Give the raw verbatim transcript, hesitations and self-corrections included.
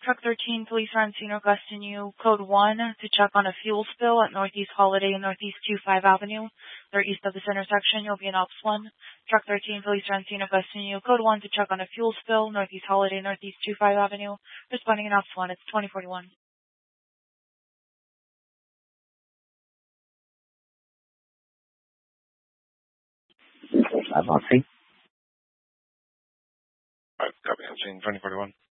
Truck thirteen, police are on scene requesting you code one to check on a fuel spill at Northeast Holiday and Northeast two five Avenue. They're east of this intersection. You'll be in Ops one. Truck thirteen, police are on scene requesting you code one to check on a fuel spill, Northeast Holiday, Northeast two five Avenue. Responding in Ops one. It's twenty forty-one. I'm on scene. Alright, copy on scene, twenty forty-one.